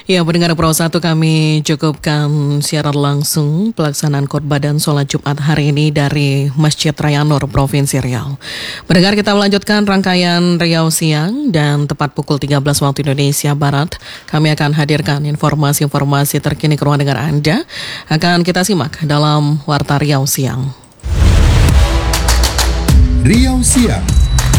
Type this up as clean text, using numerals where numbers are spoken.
Ya, pendengar Pro 1 kami cukupkan siaran langsung pelaksanaan khotbah dan sholat Jumat hari ini dari Masjid Raya Nur, Provinsi Riau. Pendengar, kita melanjutkan rangkaian Riau Siang dan tepat pukul 13 waktu Indonesia Barat, kami akan hadirkan informasi-informasi terkini ke ruang dengar Anda. Akan kita simak dalam Warta Riau Siang. Riau Siang.